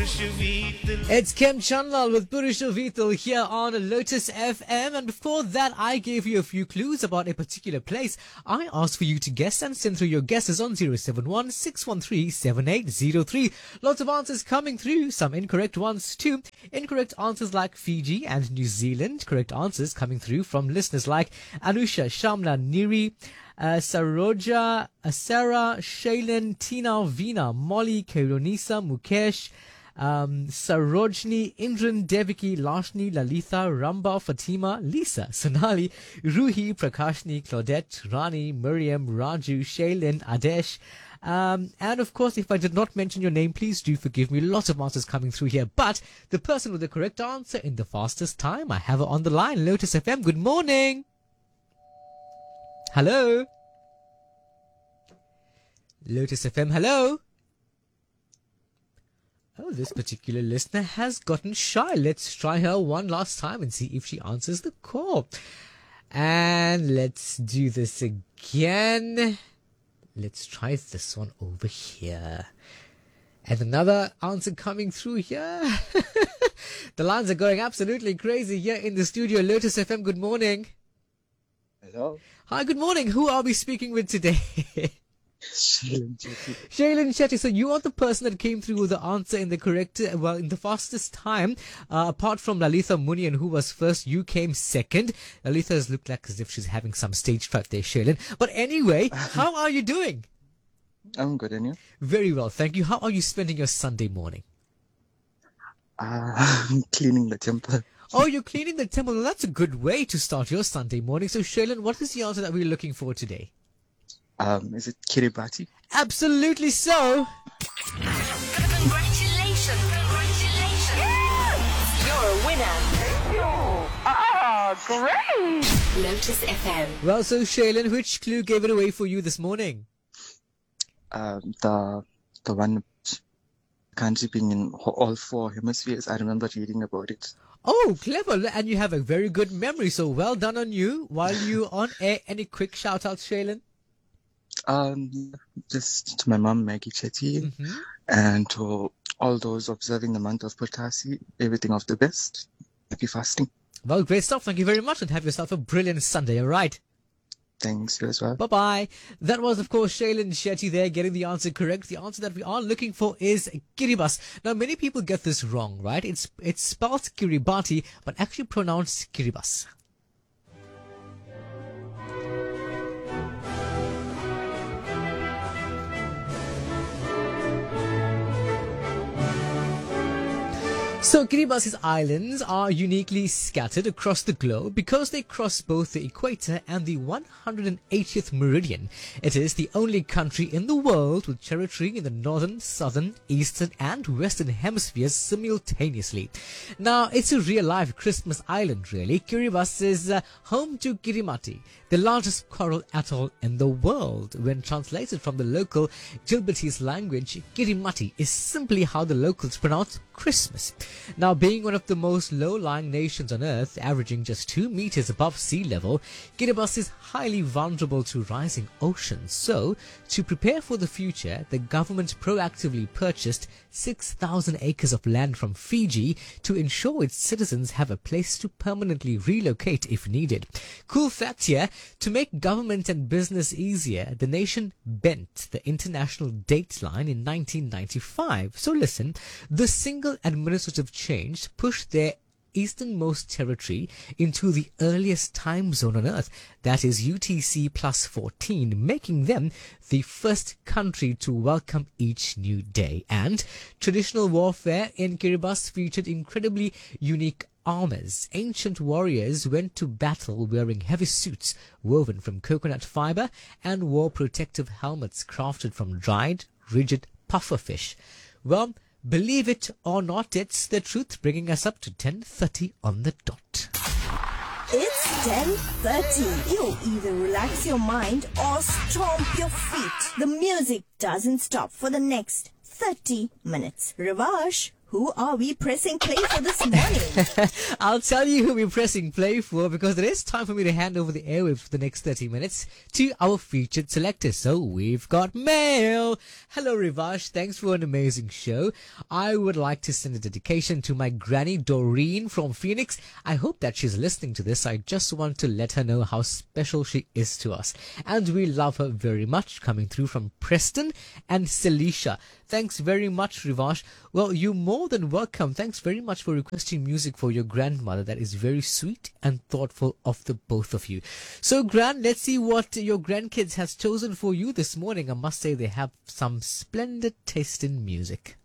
It's Kim Chanlal with Purusha Vital here on Lotus FM, and before that I gave you a few clues about a particular place. I asked for you to guess and send through your guesses on 071 613 7803. Lots of answers coming through, some incorrect ones too. Incorrect answers like Fiji and New Zealand. Correct answers coming through from listeners like Anusha, Shamla, Niri, Saroja, Sarah, Shaylin, Tina, Veena, Molly, Kaironisa, Mukesh, Sarojni, Indran, Deviki, Lashni, Lalitha, Ramba, Fatima, Lisa, Sonali, Ruhi, Prakashni, Claudette, Rani, Miriam, Raju, Shaylin, Adesh. And of course, if I did not mention your name, please do forgive me. Lots of answers coming through here. But the person with the correct answer in the fastest time, I have her on the line. Lotus FM, good morning. Hello? Lotus FM, hello? Oh, this particular listener has gotten shy. Let's try her one last time and see if she answers the call. And let's do this again. Let's try this one over here. And another answer coming through here. The lines are going absolutely crazy here in the studio. Lotus FM, good morning. Hello. Hi, good morning. Who are we speaking with today? Shaylin Chetty. Shaylin Chetty. So you are the person that came through with the answer in the correct, in the fastest time. Apart from Lalitha Munian, who was first, you came second. Lalitha has looked like as if she's having some stage fright there, Shaylin. But anyway, how are you doing? I'm good, and you? Very well, thank you. How are you spending your Sunday morning? I'm cleaning the temple. Oh, you're cleaning the temple. Well, that's a good way to start your Sunday morning. So, Shaylin, what is the answer that we're looking for today? Is it Kiribati? Absolutely so. Congratulations. Congratulations. Yes! You're a winner. Thank you. Ah, great. Lotus FM. Well, so, Shaylin, which clue gave it away for you this morning? The one country being in all four hemispheres. I remember reading about it. Oh, clever. And you have a very good memory. So well done on you. While you on air, any quick shout outs, Shaylin? Just to my mom, Maggie Chetty, and to all those observing the month of Purtasi, everything of the best. Happy fasting. Well, great stuff. Thank you very much, and have yourself a brilliant Sunday. All right. Thanks, you as well. Bye-bye. That was, of course, Shaylin Shetty there getting the answer correct. The answer that we are looking for is Kiribati. Now, many people get this wrong, right? It's spelled Kiribati, but actually pronounced Kiribati. So Kiribati's islands are uniquely scattered across the globe because they cross both the equator and the 180th meridian. It is the only country in the world with territory in the northern, southern, eastern and western hemispheres simultaneously. Now, it's a real-life Christmas island, really. Kiribati is home to Kirimati, the largest coral atoll in the world. When translated from the local Gilbertese language, Kirimati is simply how the locals pronounce Christmas. Now, being one of the most low-lying nations on Earth, averaging just 2 meters above sea level, Kiribati is highly vulnerable to rising oceans. So, to prepare for the future, the government proactively purchased 6,000 acres of land from Fiji to ensure its citizens have a place to permanently relocate if needed. Cool fact here, to make government and business easier, the nation bent the international dateline in 1995. So listen, the single administrative change pushed their easternmost territory into the earliest time zone on Earth, that is UTC plus 14, making them the first country to welcome each new day. And traditional warfare in Kiribati featured incredibly unique armors. Ancient warriors went to battle wearing heavy suits woven from coconut fiber and wore protective helmets crafted from dried, rigid pufferfish. Well, believe it or not, it's the truth, bringing us up to 10:30 on the dot. It's 10:30. You'll either relax your mind or stomp your feet. The music doesn't stop for the next 30 minutes. Ravash, Who are we pressing play for this morning? I'll tell you who we're pressing play for, because it is time for me to hand over the airwaves for the next 30 minutes to our featured selector. So we've got mail. Hello, Rivash. Thanks for an amazing show. I would like to send a dedication to my granny Doreen from Phoenix. I hope that she's listening to this. I just want to let her know how special she is to us. And we love her very much. Coming through from Preston and Celicia. Thanks very much, Rivash. Well, you're more than welcome. Thanks very much for requesting music for your grandmother. That is very sweet and thoughtful of the both of you. So, Gran, let's see what your grandkids has chosen for you this morning. I must say they have some splendid taste in music.